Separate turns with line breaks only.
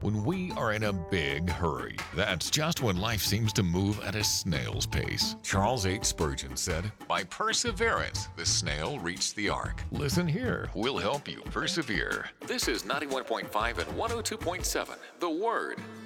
when we are in a big hurry. That's just when life seems to move at a snail's pace. Charles H. Spurgeon said, "By perseverance, the snail reached the ark." Listen here. We'll help you persevere. This is 91.5 and 102.7, The Word.